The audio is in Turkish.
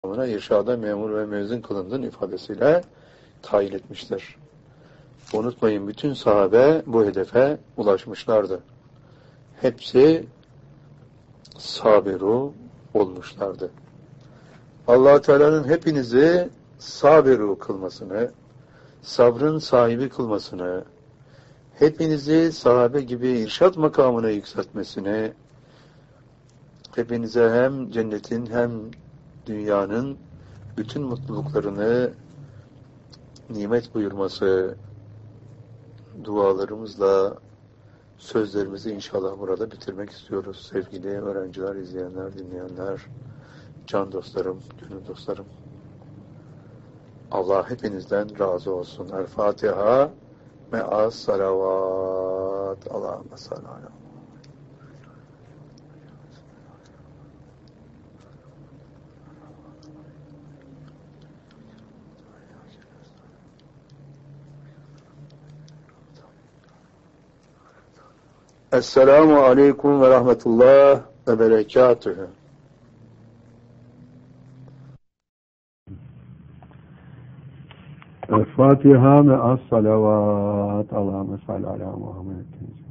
irşada memur ve mezun kılındığın ifadesiyle tayin etmiştir. Unutmayın, bütün sahabe bu hedefe ulaşmışlardı. Hepsi sabiru olmuşlardı. Allah Teala'nın hepinizi sabiru kılmasını, sabrın sahibi kılmasını, hepinizi sahabe gibi irşad makamına yükseltmesini, hepinize hem cennetin hem dünyanın bütün mutluluklarını nimet buyurması dualarımızla sözlerimizi inşallah burada bitirmek istiyoruz. Sevgili öğrenciler, izleyenler, dinleyenler, can dostlarım, gönül dostlarım. Allah hepinizden razı olsun. El Fatiha me'as salavat. Allahümme salli ala. Esselamu aleyküm ve rahmetullah ve berekatühü. El Fatiha me'as salavat. Allahümme salli ala Muhammed.